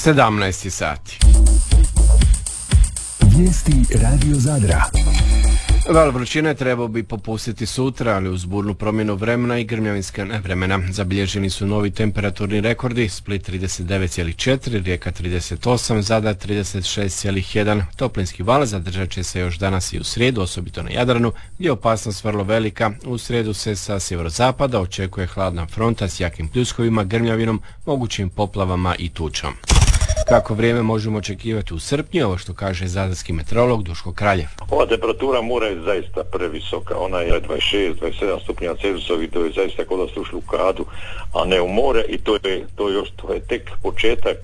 17 sati. Vijesti Radio Zadra. Val vrućine trebao bi popustiti sutra, ali uz burnu promjenu vremena i grmljavinska nevremena. Zabilježeni su novi temperaturni rekordi: Split 39,4, Rijeka 38, Zadar 36,1. Toplinski val zadržat će se još danas i u srijedu, osobito na Jadranu, gdje je opasnost vrlo velika. U srijedu se sa sjeverozapada očekuje hladna fronta s jakim pljuskovima, grmljavinom, mogućim poplavama i tučom. Kako vrijeme možemo očekivati u srpnju, ovo što kaže zadarski meteorolog Duško Kraljev. Ova temperatura mora je zaista previsoka, ona je 26-27 stupnja Celzijusov i to je zaista kod da ste ušli u kadu, a ne u more, i to je tek početak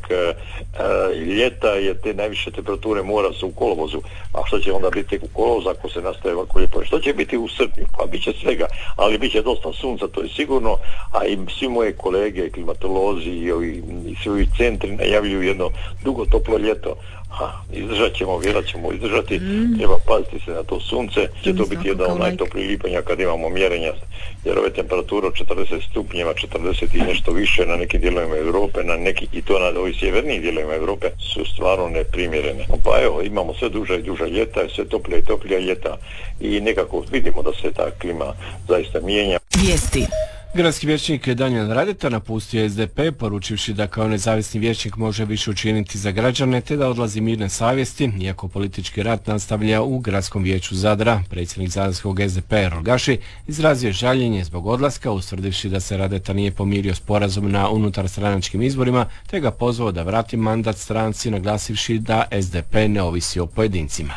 ljeta, jer te najviše temperature mora su u kolovozu, a što će onda biti tek u kolovozu ako se nastaje ovako lijepo? Što će biti u srpnju? Pa bit će svega, ali bit će dosta sunca, to je sigurno, a i svi moje kolege, klimatolozi i svi ovi centri najavljuju jedno dugo toplo ljeto. Izdržat ćemo, vjerat ćemo izdržati, treba paziti se na to sunce, će to biti jedan od najtoplijih lipanja kad imamo mjerenja, jer ove temperature od 40 stupnjeva, 40 i nešto više na nekim dijelovima Europe, i to na ovih sjevernijih dijelovima Europe su stvarno neprimjerene. Pa evo, imamo sve duža i duža ljeta, sve toplija i toplija ljeta i nekako vidimo da se ta klima zaista mijenja. Vijesti. Gradski vijećnik Danijel Radeta napustio SDP, poručivši da kao nezavisni vijećnik može više učiniti za građane, te da odlazi mirne savjesti, iako politički rat nastavlja u Gradskom vijeću Zadra. Predsjednik zadarskog SDP-a Erol Gaši izrazio žaljenje zbog odlaska, ustvrdivši da se Radeta nije pomirio sporazum na unutarstranačkim izborima, te ga pozvao da vrati mandat stranci, naglasivši da SDP ne ovisi o pojedincima.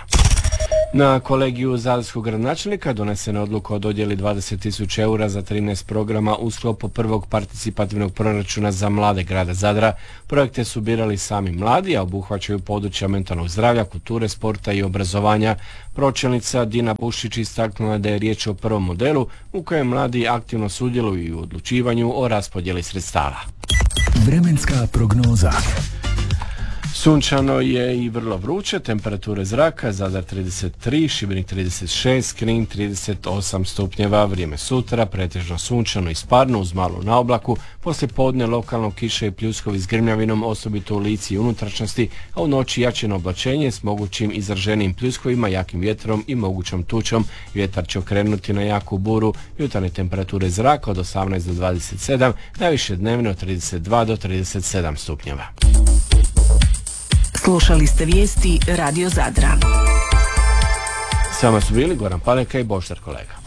Na kolegiju zadarskog gradonačelnika donesena odluka o dodjeli 20.000 eura za 13 programa u sklopu prvog participativnog proračuna za mlade grada Zadra. Projekte su birali sami mladi, a obuhvaćaju područja mentalnog zdravlja, kulture, sporta i obrazovanja. Pročelnica Dina Bušić istaknula da je riječ o prvom modelu u kojem mladi aktivno sudjeluju u odlučivanju o raspodjeli sredstava. Vremenska prognoza. Sunčano je i vrlo vruće, temperature zraka: Zadar 33, Šibenik 36, Knin 38 stupnjeva. Vrijeme sutra pretežno sunčano i sparno uz malu naoblaku, poslije podne lokalno kiše i pljuskovi s grmljavinom, osobito u Lici i unutrašnjosti, a u noći jačeno oblačenje s mogućim izraženijim pljuskovima, jakim vjetrom i mogućom tučom. Vjetar će okrenuti na jaku buru. Jutarnje temperature zraka od 18 do 27, najviše dnevno od 32 do 37 stupnjeva. Slušali ste vijesti Radio Zadra. S vama su bili Goran Paleka i Boždar Kolega.